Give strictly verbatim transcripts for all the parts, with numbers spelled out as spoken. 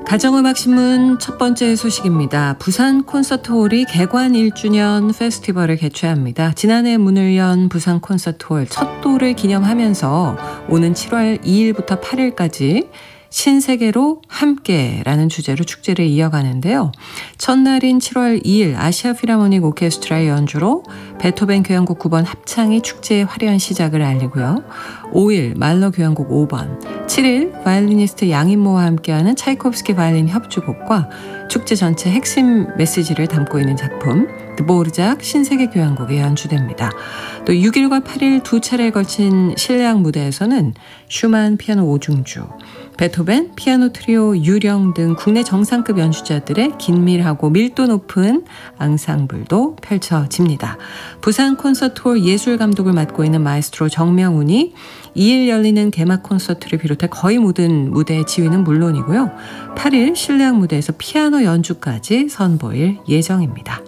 가정음악신문 첫 번째 소식입니다. 부산 콘서트홀이 개관 일 주년 페스티벌을 개최합니다. 지난해 문을 연 부산 콘서트홀 첫 돌을 기념하면서 오는 칠월 이일부터 팔일까지 신세계로 함께라는 주제로 축제를 이어가는데요. 첫날인 칠월 이일 아시아 필하모닉 오케스트라의 연주로 베토벤 교향곡 구 번 합창이 축제의 화려한 시작을 알리고요. 오일 말러 교향곡 오 번, 칠일 바이올리니스트 양인모와 함께하는 차이콥스키 바이올린 협주곡과 축제 전체 핵심 메시지를 담고 있는 작품 드보르작 신세계 교향곡이 연주됩니다. 또 육일과 팔일 두 차례에 걸친 실내악 무대에서는 슈만 피아노 오중주, 베토벤, 피아노 트리오, 유령 등 국내 정상급 연주자들의 긴밀하고 밀도 높은 앙상블도 펼쳐집니다. 부산 콘서트홀 예술감독을 맡고 있는 마에스트로 정명훈이 이일 열리는 개막 콘서트를 비롯해 거의 모든 무대의 지휘는 물론이고요. 팔일 실내악 무대에서 피아노 연주까지 선보일 예정입니다.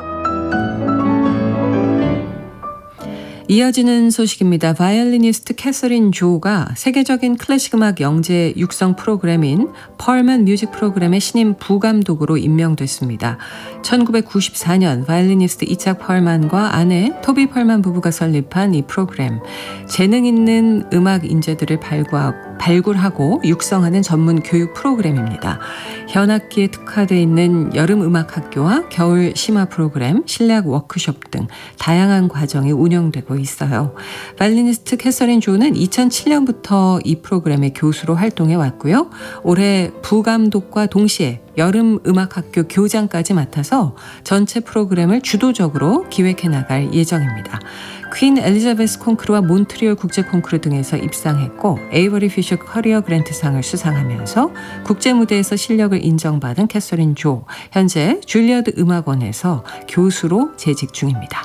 이어지는 소식입니다. 바이올리니스트 캐서린 조가 세계적인 클래식 음악 영재 육성 프로그램인 펄만 뮤직 프로그램의 신임 부감독으로 임명됐습니다. 천구백구십사년 바이올리니스트 이착 펄만과 아내 토비 펄만 부부가 설립한 이 프로그램, 재능 있는 음악 인재들을 발굴하고 발굴하고 육성하는 전문 교육 프로그램입니다. 현악기에 특화되어 있는 여름 음악 학교와 겨울 심화 프로그램, 실내악 워크숍 등 다양한 과정이 운영되고 있어요. 바이올리니스트 캐서린 조는 이천칠년부터 이 프로그램의 교수로 활동해 왔고요. 올해 부감독과 동시에 여름 음악학교 교장까지 맡아서 전체 프로그램을 주도적으로 기획해 나갈 예정입니다. 퀸 엘리자베스 콩쿠르와 몬트리올 국제 콩쿠르 등에서 입상했고 에이버리 피셔 커리어 그랜트상을 수상하면서 국제 무대에서 실력을 인정받은 캐서린 조, 현재 줄리어드 음악원에서 교수로 재직 중입니다.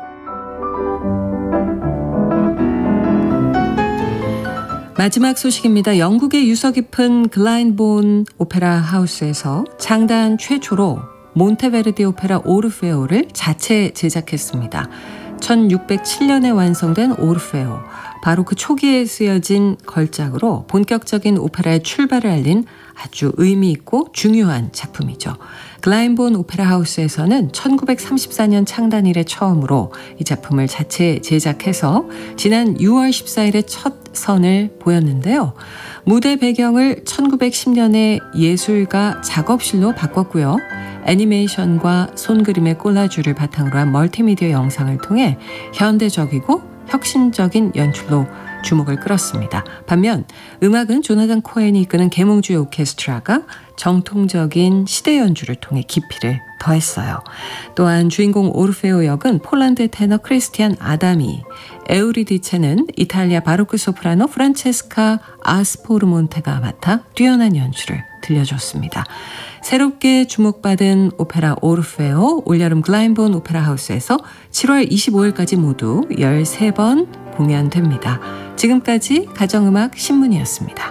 마지막 소식입니다. 영국의 유서 깊은 글라인본 오페라 하우스에서 창단 최초로 몬테베르디 오페라 오르페오를 자체 제작했습니다. 천육백칠년에 완성된 오르페오, 바로 그 초기에 쓰여진 걸작으로 본격적인 오페라의 출발을 알린 아주 의미 있고 중요한 작품이죠. 글라인본 오페라 하우스에서는 천구백삼십사년 창단 이래 처음으로 이 작품을 자체 제작해서 지난 유월 십사일에 첫 선을 보였는데요. 무대 배경을 천구백십년에 예술가 작업실로 바꿨고요. 애니메이션과 손그림의 콜라주를 바탕으로 한 멀티미디어 영상을 통해 현대적이고 혁신적인 연출로 주목을 끌었습니다. 반면 음악은 조나단 코엔이 이끄는 계몽주의 오케스트라가 정통적인 시대 연주를 통해 깊이를 더했어요. 또한 주인공 오르페오 역은 폴란드 테너 크리스티안 아다미, 에우리디체는 이탈리아 바로크 소프라노 프란체스카 아스포르몬테가 맡아 뛰어난 연주를 들려줬습니다. 새롭게 주목받은 오페라 오르페오, 올여름 글라인본 오페라 하우스에서 칠월 이십오일까지 모두 열세 번 공연됩니다. 지금까지 가정음악 신문이었습니다.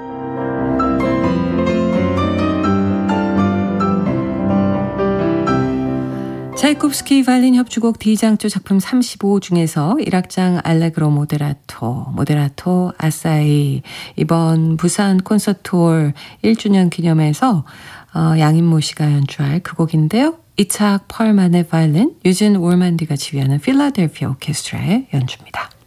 차이콥스키 바이올린 협주곡 D장조 작품 삼십오 중에서 일 악장 알레그로 모데라토, 모데라토 아사히, 이번 부산 콘서트홀 일 주년 기념해서 어, 양인모 씨가 연주할 그 곡인데요. 이착 펄만의 바이올린, 유진 월만디가 지휘하는 필라델피아 오케스트라의 연주입니다.